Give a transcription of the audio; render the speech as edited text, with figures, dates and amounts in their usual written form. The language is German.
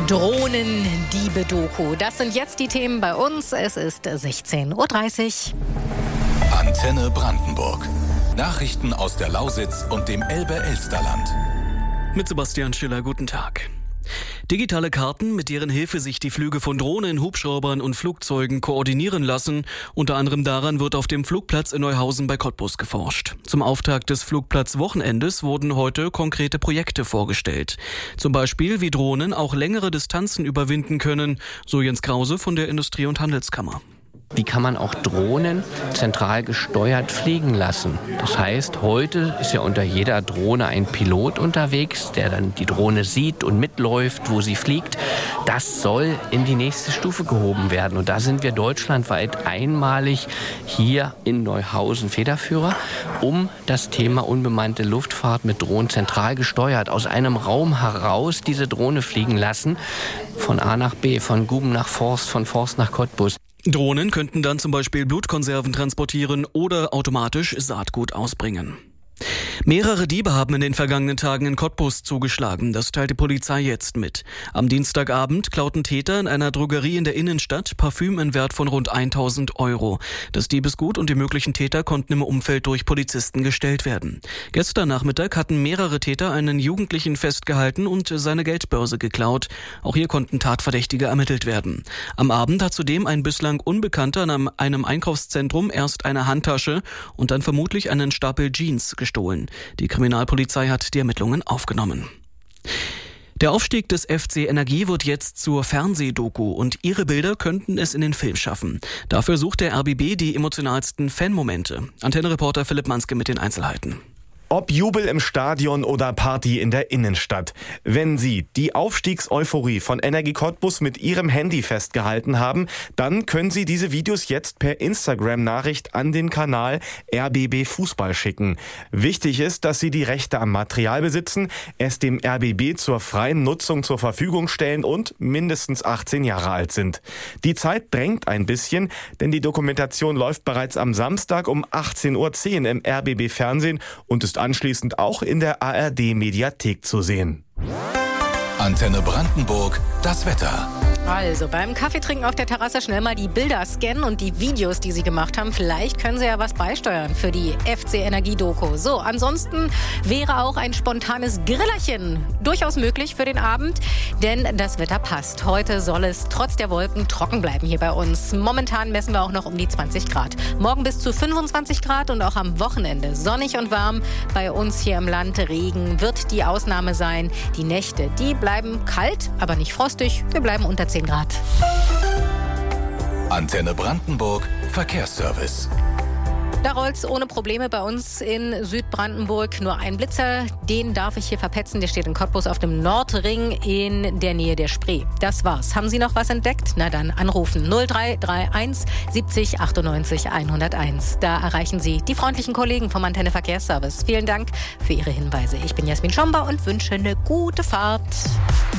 Drohnendiebe-Doku. Das sind jetzt die Themen bei uns. Es ist 16:30 Uhr. Antenne Brandenburg. Nachrichten aus der Lausitz und dem Elbe-Elsterland. Mit Sebastian Schiller, guten Tag. Digitale Karten, mit deren Hilfe sich die Flüge von Drohnen, Hubschraubern und Flugzeugen koordinieren lassen. Unter anderem daran wird auf dem Flugplatz in Neuhausen bei Cottbus geforscht. Zum Auftakt des Flugplatzwochenendes wurden heute konkrete Projekte vorgestellt. Zum Beispiel, wie Drohnen auch längere Distanzen überwinden können, so Jens Krause von der Industrie- und Handelskammer. Wie kann man auch Drohnen zentral gesteuert fliegen lassen? Das heißt, heute ist ja unter jeder Drohne ein Pilot unterwegs, der dann die Drohne sieht und mitläuft, wo sie fliegt. Das soll in die nächste Stufe gehoben werden. Und da sind wir deutschlandweit einmalig hier in Neuhausen Federführer, um das Thema unbemannte Luftfahrt mit Drohnen zentral gesteuert aus einem Raum heraus diese Drohne fliegen lassen. Von A nach B, von Guben nach Forst, von Forst nach Cottbus. Drohnen könnten dann zum Beispiel Blutkonserven transportieren oder automatisch Saatgut ausbringen. Mehrere Diebe haben in den vergangenen Tagen in Cottbus zugeschlagen. Das teilt die Polizei jetzt mit. Am Dienstagabend klauten Täter in einer Drogerie in der Innenstadt Parfüm in Wert von rund 1.000 €. Das Diebesgut und die möglichen Täter konnten im Umfeld durch Polizisten gestellt werden. Gestern Nachmittag hatten mehrere Täter einen Jugendlichen festgehalten und seine Geldbörse geklaut. Auch hier konnten Tatverdächtige ermittelt werden. Am Abend hat zudem ein bislang Unbekannter in einem Einkaufszentrum erst eine Handtasche und dann vermutlich einen Stapel Jeans gestohlen. Die Kriminalpolizei hat die Ermittlungen aufgenommen. Der Aufstieg des FC Energie wird jetzt zur Fernsehdoku und ihre Bilder könnten es in den Film schaffen. Dafür sucht der RBB die emotionalsten Fanmomente. Antenne-Reporter Philipp Manske mit den Einzelheiten. Ob Jubel im Stadion oder Party in der Innenstadt. Wenn Sie die Aufstiegseuphorie von Energie Cottbus mit Ihrem Handy festgehalten haben, dann können Sie diese Videos jetzt per Instagram-Nachricht an den Kanal RBB Fußball schicken. Wichtig ist, dass Sie die Rechte am Material besitzen, es dem RBB zur freien Nutzung zur Verfügung stellen und mindestens 18 Jahre alt sind. Die Zeit drängt ein bisschen, denn die Dokumentation läuft bereits am Samstag um 18:10 Uhr im RBB Fernsehen und ist anschließend auch in der ARD-Mediathek zu sehen. Antenne Brandenburg, das Wetter. Also beim Kaffeetrinken auf der Terrasse schnell mal die Bilder scannen und die Videos, die Sie gemacht haben. Vielleicht können Sie ja was beisteuern für die FC Energie-Doku. So, ansonsten wäre auch ein spontanes Grillerchen durchaus möglich für den Abend, denn das Wetter passt. Heute soll es trotz der Wolken trocken bleiben hier bei uns. Momentan messen wir auch noch um die 20 Grad. Morgen bis zu 25 Grad und auch am Wochenende sonnig und warm. Bei uns hier im Land Regen wird die Ausnahme sein. Die Nächte, die bleiben kalt, aber nicht frostig. Wir bleiben unter 10 Grad. Antenne Brandenburg, Verkehrsservice. Da rollt's ohne Probleme bei uns in Südbrandenburg. Nur ein Blitzer, den darf ich hier verpetzen. Der steht in Cottbus auf dem Nordring in der Nähe der Spree. Das war's. Haben Sie noch was entdeckt? Na dann anrufen 0331 70 98 101. Da erreichen Sie die freundlichen Kollegen vom Antenne Verkehrsservice. Vielen Dank für Ihre Hinweise. Ich bin Jasmin Schomba und wünsche eine gute Fahrt.